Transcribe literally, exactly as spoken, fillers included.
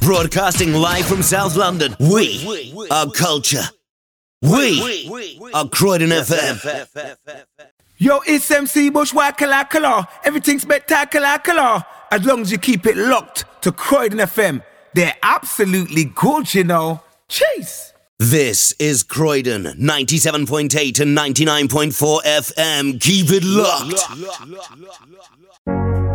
Broadcasting live from South London. We are culture. We are Croydon F M. Yo, it's M C Bushwhacker. Everything's spectacular. As long as you keep it locked to Croydon F M. They're absolutely good, you know. Chase. This is Croydon, ninety-seven point eight and ninety-nine point four F M. Keep it locked.